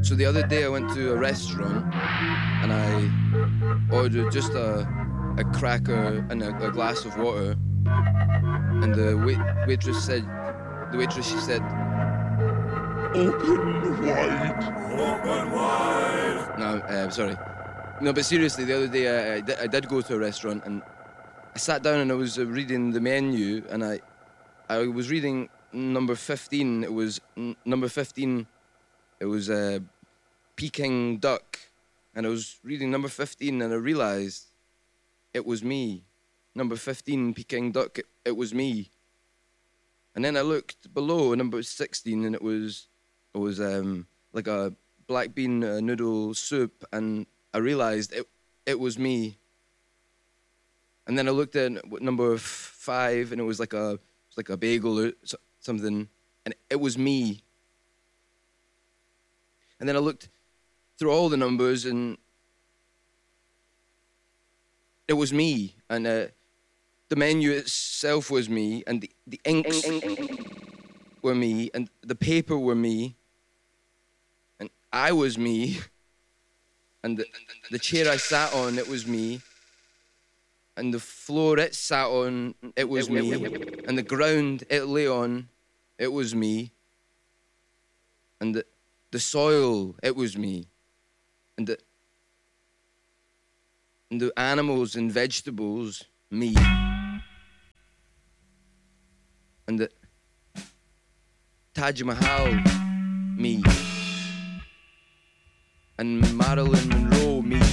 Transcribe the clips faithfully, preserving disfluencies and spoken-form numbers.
So the other day I went to a restaurant and I ordered just a, a cracker and a, a glass of water. And the wait, waitress said, the waitress, she said, "Open wide." Open wide. No, uh, sorry. No, but seriously, the other day I, I, did, I did go to a restaurant and I sat down and I was uh, reading the menu and I, I was reading number fifteen. It was n- number fifteen. It was a uh, Peking duck, and I was reading number fifteen, and I realised it was me. Number fifteen, Peking duck. It, it was me. And then I looked below, number sixteen, and it was it was um, like a black bean uh, noodle soup, and I realised it it was me. And then I looked at number f- five, and it was like a it was like a bagel or something, and it was me. And then I looked through all the numbers, and it was me. And uh, the menu itself was me, and the, the inks were me, and the paper were me, and I was me, and the, the chair I sat on, it was me, and the floor it sat on, it was me, and the ground it lay on, it was me, and the The soil, it was me. And the, and the animals and vegetables, me. And the Taj Mahal, me. And Marilyn Monroe, me.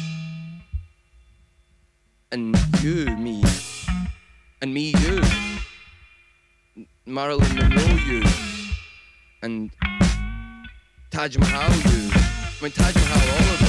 And you, me. And me, you. Marilyn Monroe, you. And Taj Mahal, you. I mean, Taj Mahal, all of